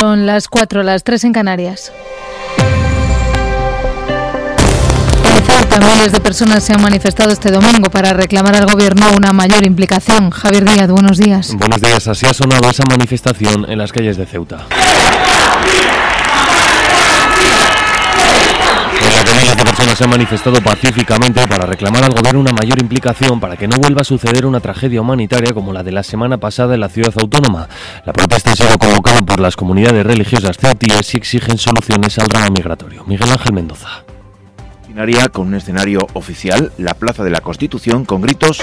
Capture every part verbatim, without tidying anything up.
Son las cuatro, las tres en Canarias. En Ceuta, miles de personas se han manifestado este domingo para reclamar al gobierno una mayor implicación. Javier Díaz, buenos días. Buenos días. Así ha sonado esa manifestación en las calles de Ceuta. En la que miles de personas se han manifestado pacíficamente para reclamar al gobierno una mayor implicación para que no vuelva a suceder una tragedia humanitaria como la de la semana pasada en la ciudad autónoma. La protesta ha sido convocada por las comunidades religiosas ceutíes y exigen soluciones al drama migratorio. Miguel Ángel Mendoza. Con un escenario oficial, la Plaza de la Constitución, con gritos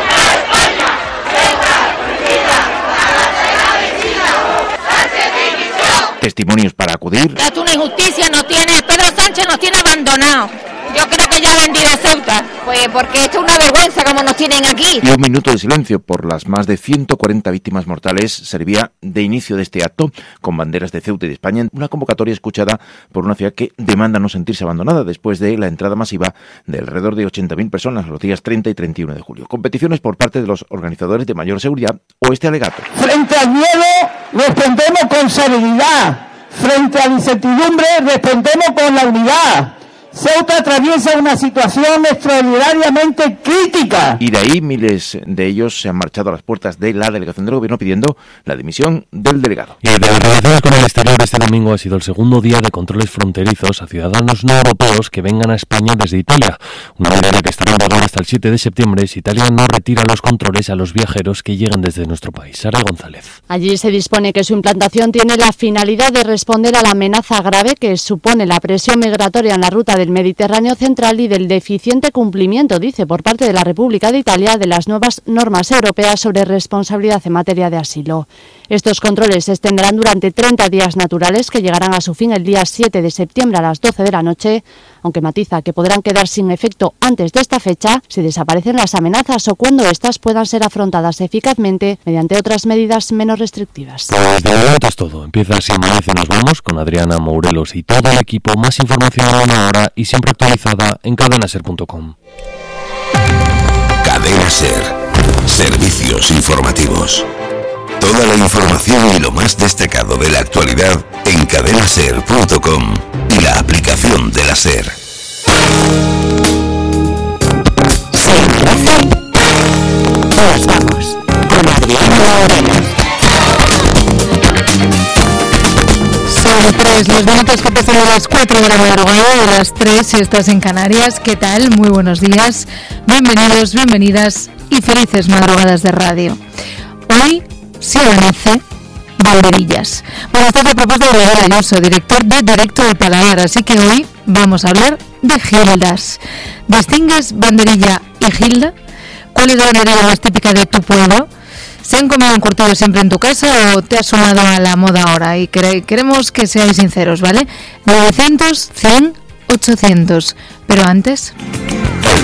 testimonios para acudir. Es una injusticia, nos tiene, Pedro Sánchez nos tiene abandonados. Yo creo que ya vendrá a Ceuta, pues porque esto es una vergüenza como nos tienen aquí. Y un minuto de silencio por las más de ciento cuarenta víctimas mortales servía de inicio de este acto, con banderas de Ceuta y de España, una convocatoria escuchada por una ciudad que demanda no sentirse abandonada después de la entrada masiva de alrededor de ochenta mil personas los días treinta y treinta y uno de julio. Competiciones por parte de los organizadores de mayor seguridad o este alegato. Frente al miedo respondemos con serenidad, frente a la incertidumbre respondemos con la unidad. Ceuta atraviesa una situación extraordinariamente crítica. Y de ahí miles de ellos se han marchado a las puertas de la delegación del gobierno pidiendo la dimisión del delegado. Y de las relaciones con el exterior, este domingo ha sido el segundo día de controles fronterizos a ciudadanos no europeos que vengan a España desde Italia. Una medida que estará en vigor hasta el siete de septiembre si Italia no retira los controles a los viajeros que llegan desde nuestro país. Sara González. Allí se dispone que su implantación tiene la finalidad de responder a la amenaza grave que supone la presión migratoria en la ruta de del Mediterráneo central y del deficiente cumplimiento, dice, por parte de la República de Italia de las nuevas normas europeas sobre responsabilidad en materia de asilo. Estos controles se extenderán durante treinta días naturales que llegarán a su fin el día siete de septiembre a las doce de la noche, aunque matiza que podrán quedar sin efecto antes de esta fecha si desaparecen las amenazas o cuando éstas puedan ser afrontadas eficazmente mediante otras medidas menos restrictivas. Pues de momento es todo. Empieza así Amanece Nos Vamos con Adriana Mourelos y todo el equipo. Más información a una hora y siempre actualizada en cadena ser punto com. Cadena Ser. Servicios informativos. Toda la información y lo más destacado de la actualidad en cadena ser punto com y la aplicación de la SER. Nos vamos con Adriana Mourelos. Son tres los minutos que pasan a las cuatro de la madrugada, de las tres si estás en Canarias. ¿Qué tal? Muy buenos días. Bienvenidos, bienvenidas y felices madrugadas de radio. Hoy se amanece Banderillas. Bueno, esta es la propuesta de Miguel Ayuso, director de Directo del Paladar, así que hoy vamos a hablar de gildas. ¿Distingues banderilla y gilda? ¿Cuál es la banderilla más típica de tu pueblo? ¿Se han comido un curtido siempre en tu casa o te has sumado a la moda ahora? Y queremos que seáis sinceros, ¿vale? novecientos, cien, ochocientos. Pero antes...